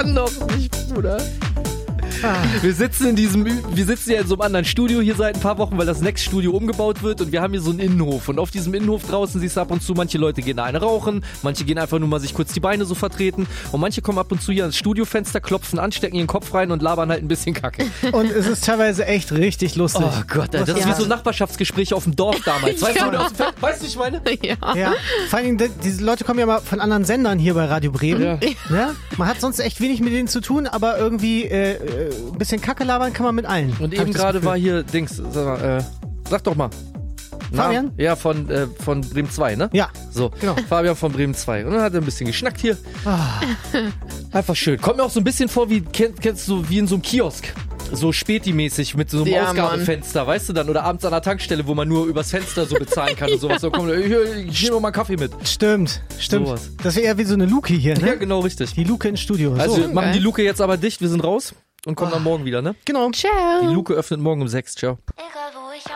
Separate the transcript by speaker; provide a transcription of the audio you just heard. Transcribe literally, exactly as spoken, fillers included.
Speaker 1: kann doch nicht, Bruder. Wir sitzen in diesem, wir sitzen ja in so einem anderen Studio hier seit ein paar Wochen, weil das Next Studio umgebaut wird und wir haben hier so einen Innenhof und auf diesem Innenhof draußen siehst du ab und zu, manche Leute gehen eine rauchen, manche gehen einfach nur mal sich kurz die Beine so vertreten und manche kommen ab und zu hier ans Studiofenster, klopfen an, stecken ihren Kopf rein und labern halt ein bisschen Kacke.
Speaker 2: Und es ist teilweise echt richtig lustig.
Speaker 1: Oh Gott, das ja. ist wie so Nachbarschaftsgespräche auf dem Dorf damals. Weißt
Speaker 3: ja.
Speaker 1: du, aus dem Feld, weißt du, ich meine?
Speaker 3: Ja.
Speaker 2: Ja, vor allem, diese Leute kommen ja mal von anderen Sendern hier bei Radio Bremen.
Speaker 1: Ja.
Speaker 2: Ja? Man hat sonst echt wenig mit denen zu tun, aber irgendwie äh, ein bisschen Kacke labern kann man mit allen.
Speaker 1: Und eben gerade war hier Dings, sag, mal, äh, sag doch mal.
Speaker 2: Fabian?
Speaker 1: Na, ja, von, äh, von Bremen zwei, ne?
Speaker 2: Ja,
Speaker 1: so,
Speaker 2: genau.
Speaker 1: Fabian von Bremen zwei. Und dann hat er ein bisschen geschnackt hier.
Speaker 2: Ah.
Speaker 1: Einfach schön. Kommt mir auch so ein bisschen vor, wie kennst, kennst du, wie in so einem Kiosk. So Späti-mäßig mit so einem
Speaker 3: Ja,
Speaker 1: Ausgabefenster, weißt du dann? Oder abends an der Tankstelle, wo man nur übers Fenster so bezahlen kann und sowas. So, komm, ich, ich nehme mal einen Kaffee mit.
Speaker 2: Stimmt, stimmt.
Speaker 1: Sowas.
Speaker 2: Das wäre eher wie so eine Luke hier, ne?
Speaker 1: Ja, genau, richtig.
Speaker 2: Die Luke ins Studio.
Speaker 1: Also
Speaker 2: so.
Speaker 1: wir machen
Speaker 3: geil.
Speaker 1: die Luke jetzt aber dicht, wir sind raus und kommen dann morgen wieder, ne?
Speaker 2: Genau.
Speaker 3: Ciao.
Speaker 1: Die Luke öffnet morgen um sechs. Ciao.